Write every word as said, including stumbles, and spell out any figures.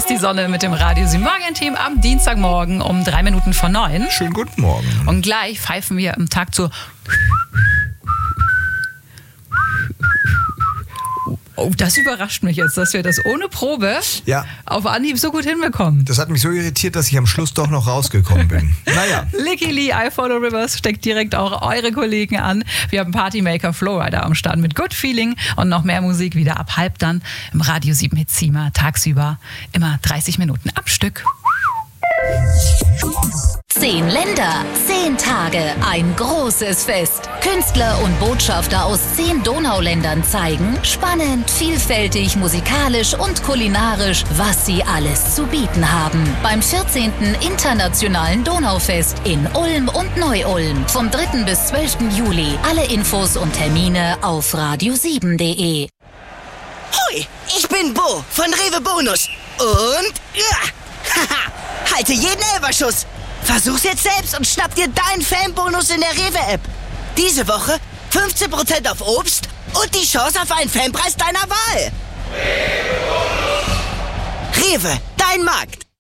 Schießt die Sonne mit dem Radio sieben Morgen-Team am Dienstagmorgen um drei Minuten vor neun. Schönen guten Morgen. Und gleich pfeifen wir am Tag zur... Oh, das überrascht mich jetzt, dass wir das ohne Probe ja. auf Anhieb so gut hinbekommen. Das hat mich so irritiert, dass ich am Schluss doch noch rausgekommen bin. Naja. Licky Lee, I Follow Rivers steckt direkt auch eure Kollegen an. Wir haben Partymaker Flowrider am Start mit Good Feeling und noch mehr Musik wieder ab halb dann im Radio sieben Hit Zima tagsüber immer dreißig Minuten am Stück. Zehn Länder, zehn Tage, ein großes Fest. Künstler und Botschafter aus zehn Donauländern zeigen, spannend, vielfältig, musikalisch und kulinarisch, was sie alles zu bieten haben. Beim vierzehnten Internationalen Donaufest in Ulm und Neu-Ulm. Vom dritten bis zwölften Juli. Alle Infos und Termine auf radio sieben punkt de. Hoi, ich bin Bo von Rewe Bonus. Und... Ja, haha, halte jeden Elberschuss. Versuch's jetzt selbst und schnapp dir deinen Fanbonus in der Rewe-App. Diese Woche fünfzehn Prozent auf Obst und die Chance auf einen Fanpreis deiner Wahl. Rewe, dein Markt.